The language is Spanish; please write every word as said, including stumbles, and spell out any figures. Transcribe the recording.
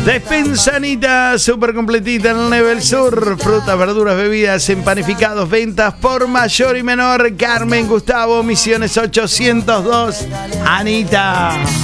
Despensa Anita, súper completita en el nivel sur. Frutas, verduras, bebidas, empanificados, ventas por mayor y menor. Carmen Gustavo, Misiones ochocientos dos. Anita.